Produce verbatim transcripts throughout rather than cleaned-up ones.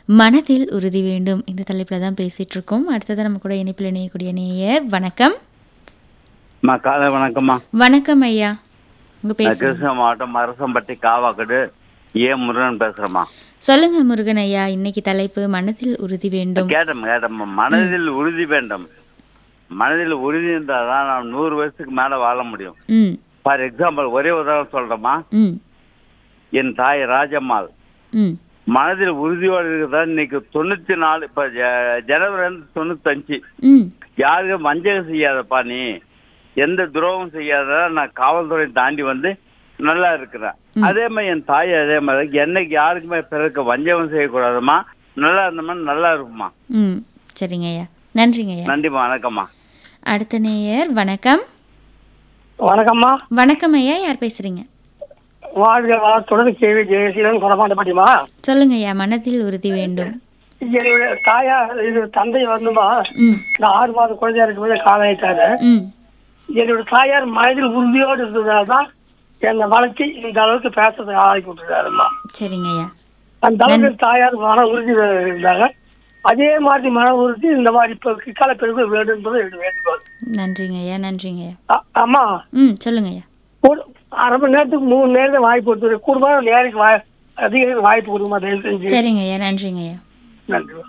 மனதில் உறுதி வேண்டும் இந்த தலைப்பில் தான் பேசிட்டு இருக்கோம். அடுத்தது நம்ம கூட இணைப்பில் இணையக்கூடிய நேயர். வணக்கம். அம்மா காலை வணக்கம்மா. வணக்கம் ஐயா, உங்க நான் பேசுங்க. கிருஷ்ண மாவட்டம் அரசம்பட்டி காவாக்கடு ஏ முருகன் பேசுறேம்மா. சொல்லுங்க முருகன் ஐயா, இன்னைக்கு தலைப்பு மனதில் உறுதி வேண்டும். கேட்டோம் கேட்டோம்மா. மனதில் உறுதி வேண்டும். மனதில் உறுதி இருந்தால் தான் நான் நூறு வயசுக்கு மேல வாழ முடியும். ம் ஃபார் எக்ஸாம்பிள் ஒரே உதாரணம் சொல்றேம்மா. ம் என் தாய் ராஜம்மாள் ம் மனதில் உறுதியோடு இருக்குதான் இன்னைக்கு தொண்ணூத்தி நாலு இப்ப ஜ- ஜனவரி வந்து தொண்ணூத்தஞ்சு ம் யாருக்கும் வஞ்சகம் செய்யாதப்பா, நீ எந்த துரோகம் செய்யாத, நான் காவல்துறை தாண்டி வந்து நல்லா இருக்கிறேன். அதே மாதிரி என் தாய் அதே மாதிரி என்னைக்கு யாருக்குமே பிறகு வஞ்சகம் செய்யக்கூடாதுமா, நல்லா இருந்தோம்னா நல்லா இருக்குமா. ம் சரிங்க ஐயா, நன்றிங்க ஐயா. நன்றிம்மா, வணக்கம்மா. அடுத்த நேயர். வணக்கம். வணக்கம்மா. வணக்கம் ஐயா, யார் பேசுறீங்க? வாழ்க வளத்துடன் கேள்வி ஜெயசீலன் கொடமாட்டப்பட்டிமா. சொல்லுங்க ஐயா, மனதில் உறுதி வேண்டும். என்னுடைய தாயா இது தந்தை வந்துமா ம் இந்த ஆறு மாத குழந்தையா இருக்கும்போது காலாயிட்டாரு. ம் என்னுடைய தாயார் மனதில் உறுதியோடு இருந்ததுனால்தான் என்னை வளர்ச்சி இந்த அளவுக்கு பேசுறதுக்கு ஆளாக்கி விட்டுருக்காருமா. சரிங்க ஐயா. அந்த அளவுக்கு தாயார் மன உறுதி இருந்தாங்க. அதே மாதிரி மன உறுதி இந்த மாதிரி இப்ப பிற்கால பெருமை வேண்டும் என்பது என்னுடைய வேண்டுகோள். நன்றிங்க ஐயா, நன்றிங்க ஐயா. அ- அம்மா ம் சொல்லுங்க ஐயா. ஒரு அரை மணி நேரத்துக்கு மூணு நேரத்துக்கு வாய்ப்பு கொடுத்துரு கூடுமான நேருக்கு வாய் அதிக வாய்ப்பு கொடுக்குமா தயவு செஞ்சு. சரிங்க ஐயா, நன்றிங்க ஐயா. நன்றி.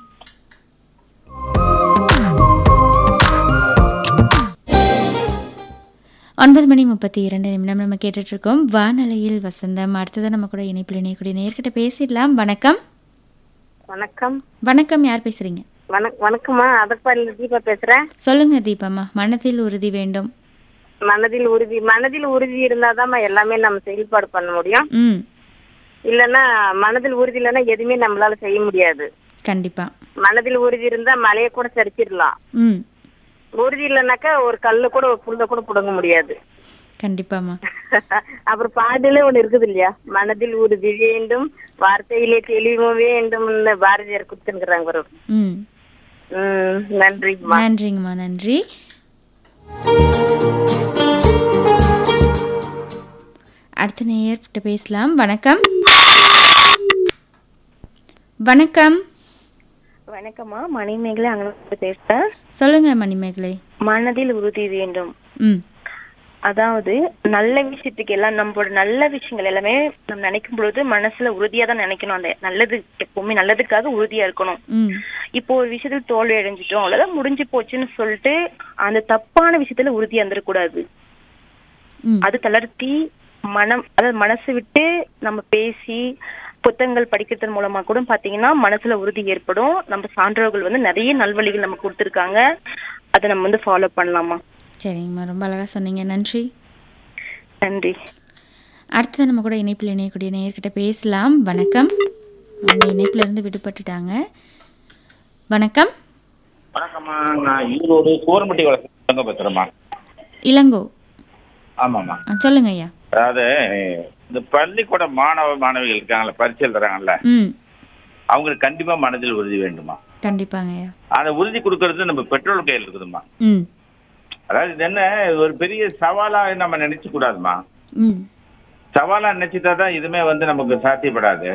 ஒன்பது மணி முப்பத்தி இரண்டு நிமிடம் நம்ம கேட்டுட்டு இருக்கோம் வானலையில் வசந்தம். அடுத்ததான் நம்ம கூட இணைப்பில் இணையக்கூடிய நேர்கிட்ட பேசிடலாம். வணக்கம். வணக்கம். வணக்கம், யார் பேசுறீங்க? வணக் வணக்கம்மா, அதற்பாடியில் தீபா பேசுறேன். சொல்லுங்க தீபம்மா, மனதில் உறுதி வேண்டும். மனதில் உறுதி மனதில் உறுதி இருந்தாதாம்மா எல்லாமே நம்ம செயல்பாடு பண்ண முடியும். ம் இல்லைன்னா மனதில் உறுதி இல்லைன்னா எதுவுமே நம்மளால செய்ய முடியாது. கண்டிப்பா. மனதில் உறுதி இருந்தா மலையை கூட சரிச்சிடலாம். ம் உறுதி இல்லைன்னாக்கா ஒரு கல்லு கூட ஒரு புல்ல கூட புடுங்க முடியாது. கண்டிப்பாம்மா. அப்புறம் பாடலே ஒண்ணு இருக்குது இல்லையா, மனதில் உறுதி வேண்டும் வார்த்தையிலே தெளிவு வேண்டும்னு பாரதியார் கொடுத்துருக்குறாங்க ஒரு. ம் ம் நன்றிம்மா. நன்றிங்கம்மா, நன்றி. அடுத்த நேயர்கிட்ட பேசலாம். வணக்கம். வணக்கம். வணக்கம்மா, மணிமேகலை அங்க பேசுறேன். சொல்லுங்க மணிமேகலை. மனதில் உறுதி வேண்டும். ம் அதாவது நல்ல விஷயத்துக்கு எல்லாம் நம்மளோட நல்ல விஷயங்கள் எல்லாமே நம்ம நினைக்கும் பொழுது மனசுல உறுதியா தான் நினைக்கணும். அந்த நல்லது எப்பவுமே நல்லதுக்காக உறுதியா இருக்கணும். ம் இப்போ ஒரு விஷயத்துல தோல்வி அடைஞ்சிட்டோம், அவ்வளவுதான் முடிஞ்சு போச்சுன்னு சொல்லிட்டு அந்த தப்பான விஷயத்துல உறுதியா இருந்துடக்கூடாது. ம் அது தளர்த்தி மனம் அதாவது மனசு விட்டு நம்ம பேசி புத்தகங்கள் படிக்கிறதன் மூலமா கூட பாத்தீங்கன்னா மனசுல உறுதி ஏற்படும். நம்ம சான்றோர்கள் வந்து நிறைய நல்வழிகள் நம்ம கொடுத்துருக்காங்க, அதை நம்ம வந்து ஃபாலோ பண்ணலாமா. சரிங்கம்மா, ரொம்ப அழகா சொன்னீங்க, நன்றி. நன்றி. அடுத்தது நம்ம கூட இணைப்பில் இணையக்கூடிய நேயர்கிட்ட பேசலாம். வணக்கம். அவங்க இணைப்புல இருந்து விடுபட்டுட்டாங்க. வணக்கம். வணக்கம்மா, நான் ஈரோடு சோரம்பட்டி வளர்ச்சி பேசுறேம்மா. இளங்கோ. ஆமாம்மா. ஆ, சொல்லுங்க ஐயா. அதாவது இந்த பள்ளிக்கூட மாணவ மாணவிகள் இருக்காங்கல்ல, பரிசு எழுதுறாங்கல்ல, ம் அவங்களுக்கு கண்டிப்பா மனதில் உறுதி வேண்டுமா. கண்டிப்பாங்க ஐயா. அந்த உறுதி கொடுக்கறது நம்ம பெற்றோர் கையில் இருக்குதுமா. ம் அதாவது இது என்ன ஒரு பெரிய சவாலா நம்ம நினைச்சு கூடாதுமா. ம் சவாலா நினைச்சுட்டா தான் இதுமே வந்து நமக்கு சாத்தியப்படாது.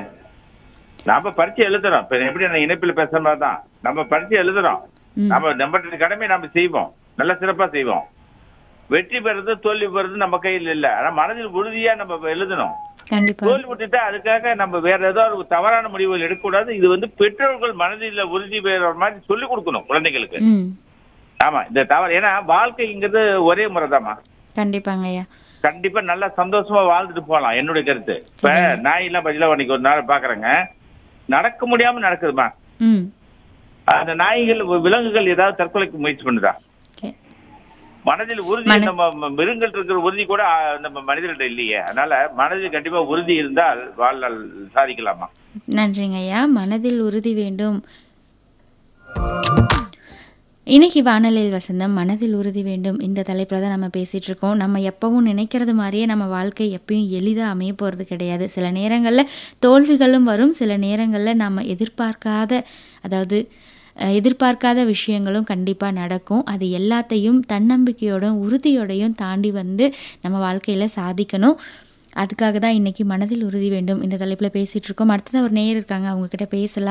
நாம பரிச்சை எழுதுறோம். இப்ப எப்படி நான் இணைப்பில் பேசுற மாதிரி தான் நம்ம பரிச்சை எழுதுறோம். ம். நம்ம நம்ம கடமை நம்ம செய்வோம், நல்ல சிறப்பா செய்வோம். வெற்றி பெறது தோல்வி பெறது நம்ம கையில் இல்ல. ஆனா மனதில் உறுதியா நம்ம எழுதணும். கண்டிப்பா. தோல்வி விட்டுட்டா அதுக்காக நம்ம வேற ஏதாவது ஒரு தவறான முடிவுகள் எடுக்கக்கூடாது. இது வந்து பெற்றோர்கள் மனதில் உறுதி பெற மாதிரி சொல்லி கொடுக்கணும் குழந்தைகளுக்கு. ம் ஆமா, இந்த தவறு ஏன்னா வாழ்க்கைங்கிறது ஒரே முறைதாம்மா. கண்டிப்பாங்க ஐயா. கண்டிப்பா நல்லா சந்தோஷமா வாழ்ந்துட்டு போகலாம். என்னுடைய கருத்து. இப்ப நாய் எல்லாம் பதிலா இன்னைக்கு ஒரு நாள் பாக்குறேங்க, நடக்க முடியாம நடக்குதுமா. ம் அந்த நாய்கள் விலங்குகள் ஏதாவது தற்கொலைக்கு முயற்சி பண்ணுதா? ஓகே. மனதில் உறுதி மன- நம்ம மிருகங்கள் இருக்கிற உறுதி கூட ஆ, நம்ம மனிதர்கிட்ட இல்லையே. அதனால மனதில் கண்டிப்பா உறுதி இருந்தால் வாழ்நாள் சாதிக்கலாமா. நன்றிங்க ஐயா. மனதில் உறுதி வேண்டும். இன்னைக்கு வானலையில் வசந்தம் மனதில் உறுதி வேண்டும் இந்த தலைப்பில் தான் நம்ம பேசிகிட்டு இருக்கோம். நம்ம எப்பவும் நினைக்கிறது மாதிரியே நம்ம வாழ்க்கை எப்பயும் எளிதாக அமைய போகிறது கிடையாது. சில நேரங்களில் தோல்விகளும் வரும், சில நேரங்களில் நம்ம எதிர்பார்க்காத அதாவது அஹ், எதிர்பார்க்காத விஷயங்களும் கண்டிப்பாக நடக்கும். அது எல்லாத்தையும் தன்னம்பிக்கையோடும் உறுதியோடையும் தாண்டி வந்து நம்ம வாழ்க்கையில் சாதிக்கணும். அதுக்காக தான் இன்றைக்கி மனதில் உறுதி வேண்டும் இந்த தலைப்பில் பேசிகிட்டு இருக்கோம். அடுத்ததாக ஒரு நேயர் இருக்காங்க, அவங்கக்கிட்ட பேசலாம்.